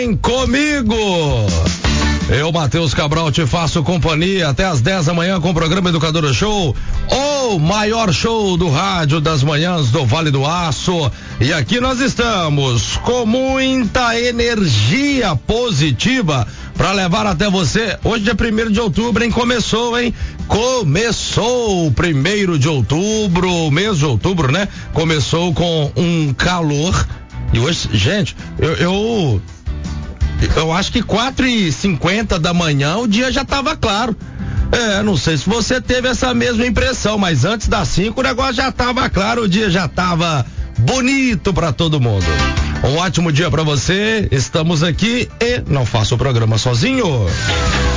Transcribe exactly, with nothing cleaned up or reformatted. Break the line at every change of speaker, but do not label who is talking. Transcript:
Vem comigo! Eu, Matheus Cabral, te faço companhia até às dez da manhã com o programa Educadora Show, o maior show do rádio das manhãs do Vale do Aço. E aqui nós estamos com muita energia positiva para levar até você. Hoje é primeiro de outubro, hein? Começou, hein? Começou primeiro de outubro, mês de outubro, né? Começou com um calor. E hoje, gente, eu... eu Eu acho que quatro e cinquenta da manhã o dia já estava claro. É, não sei se você teve essa mesma impressão, mas antes das cinco o negócio já estava claro, o dia já estava bonito para todo mundo. Um ótimo dia para você. Estamos aqui e não faço o programa sozinho.